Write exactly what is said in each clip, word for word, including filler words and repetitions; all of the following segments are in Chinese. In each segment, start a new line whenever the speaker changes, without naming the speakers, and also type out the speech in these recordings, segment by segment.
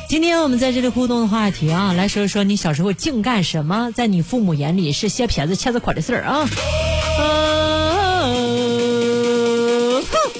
今天我们在这里互动的话题啊，来说一说你小时候净干什么，在你父母眼里是些撇子切子块的事儿啊。呃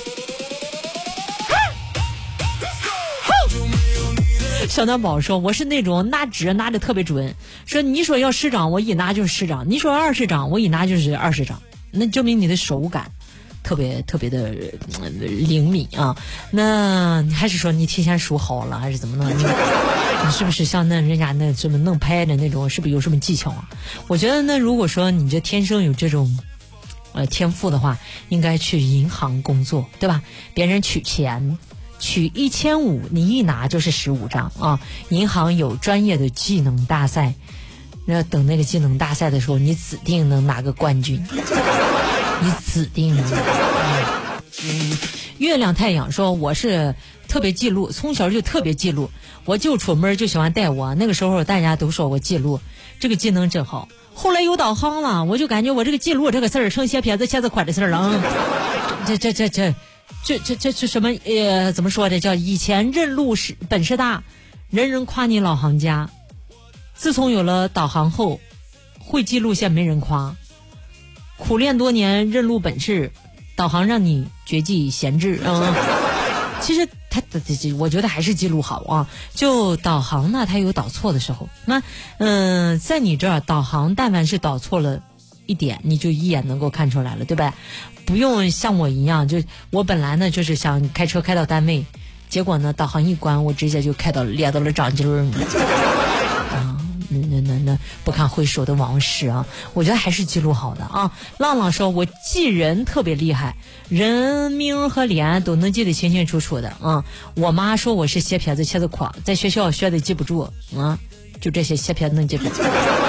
小蛋宝说，我是那种拿纸拿的特别准，说你说要十张我一拿就是十张，你说二十张我一拿就是二十张，那证明你的手感特别特别的、呃、灵敏啊。那你还是说你提前数好了，还是怎么弄？你, 你是不是像那人家那什么弄拍的那种，是不是有什么技巧啊？我觉得那如果说你这天生有这种呃天赋的话，应该去银行工作，对吧？别人取钱取一千五，你一拿就是十五张啊！银行有专业的技能大赛，那等那个技能大赛的时候，你指定能拿个冠军，你指定能拿。嗯、月亮太阳说，我是特别记录，从小就特别记录，我就出门就喜欢带我。那个时候大家都说我记录，这个技能真好。后来有导航了，我就感觉我这个记录这个事儿成些撇子切子块的事儿了啊！这这这这。这这这这什么呃怎么说的，叫以前认路是本事大，人人夸你老行家，自从有了导航后，会记路线没人夸，苦练多年认路本事，导航让你绝技闲置啊、嗯。其实他我觉得还是记录好啊，就导航呢它有导错的时候，那嗯、呃、在你这儿导航但凡是导错了一点，你就一眼能够看出来了，对吧？不用像我一样，就我本来呢就是想开车开到单位，结果呢导航一关，我直接就开到列到了张金儿啊，那那那那不堪回首的往事啊！我觉得还是记录好的啊。浪浪说，我记人特别厉害，人名和脸都能记得清清楚楚的啊。我妈说我是些撇子切子块，在学校学的记不住啊，就这些些撇子能记不住。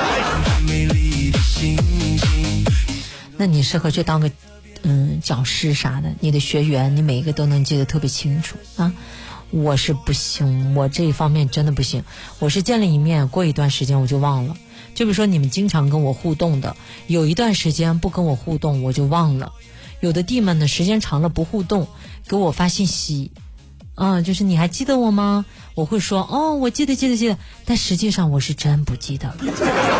那你适合去当个嗯讲师啥的，你的学员你每一个都能记得特别清楚啊。我是不行，我这一方面真的不行，我是见了一面过一段时间我就忘了。就比如说你们经常跟我互动的，有一段时间不跟我互动我就忘了，有的弟们呢时间长了不互动给我发信息啊，就是你还记得我吗？我会说哦我记得记得记得，但实际上我是真不记得了。